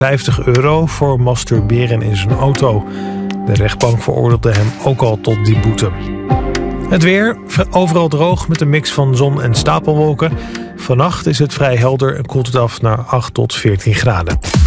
€50 voor masturberen in zijn auto. De rechtbank veroordeelde hem ook al tot die boete. Het weer, overal droog met een mix van zon en stapelwolken. Vannacht is het vrij helder en koelt het af naar 8 tot 14 graden.